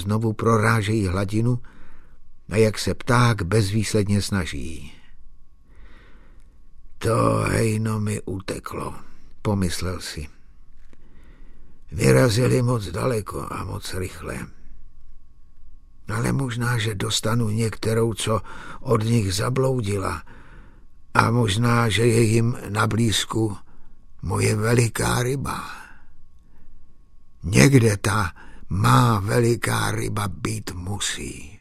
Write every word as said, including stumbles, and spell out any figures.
znovu prorážejí hladinu a jak se pták bezvýsledně snaží. To hejno mi uteklo, pomyslel si. Vyrazili moc daleko a moc rychle. Ale možná, že dostanu některou, co od nich zabloudila, a možná, že je jim na blízku moje veliká ryba. Někde ta má veliká ryba být musí.